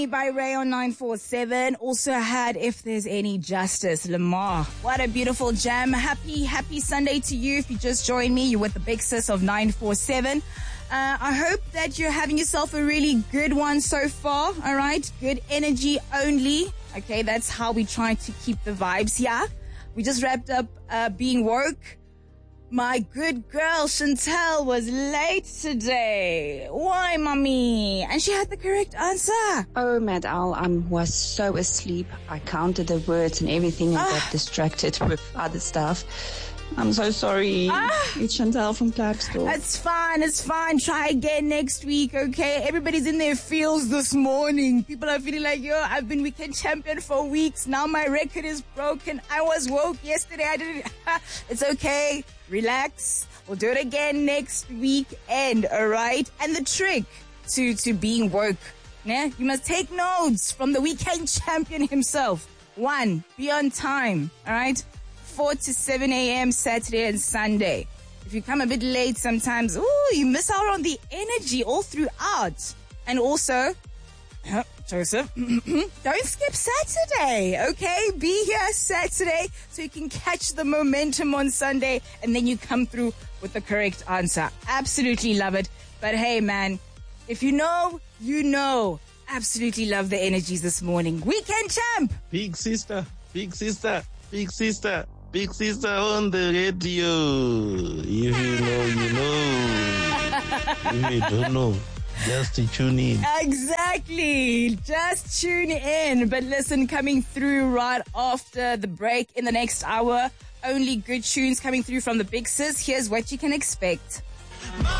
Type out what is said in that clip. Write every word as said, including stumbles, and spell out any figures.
By Ray on nine four seven. Also had If There's Any Justice, Lamar. What a beautiful jam. Happy, happy Sunday to you. If you just joined me, you're with the big sis of nine four seven. Uh, I hope that you're having yourself a really good one so far. All right. Good energy only. Okay. That's how we try to keep the vibes here. We just wrapped up uh, Being Woke. My good girl Chantel was late today. Why, mommy? And she had the correct answer. Oh, Mad Al, I was so asleep. I counted the words and everything and got distracted with other stuff. I'm so sorry. Ah. It's Chantel from Klerksdorp. It's fine, it's fine. Try again next week, okay? Everybody's in their feels this morning. People are feeling like, yo, I've been weekend champion for weeks. Now my record is broken. I was woke yesterday. I didn't. It's okay. Relax. We'll do it again next weekend, all right? And the trick to, to being woke, yeah? You must take notes from the weekend champion himself. One, be on time, all right? four to seven a.m. Saturday and Sunday. If you come a bit late sometimes, ooh, you miss out on the energy all throughout. And also, uh, Joseph, don't skip Saturday, okay? Be here Saturday so you can catch the momentum on Sunday and then you come through with the correct answer. Absolutely love it. But hey, man, if you know, you know. Absolutely love the energies this morning. Weekend champ! Big sister, big sister, big sister. Big sister on the radio. If you know, you know. If you don't know, just to tune in. Exactly. Just tune in. But listen, coming through right after the break in the next hour, only good tunes coming through from the big sis. Here's what you can expect.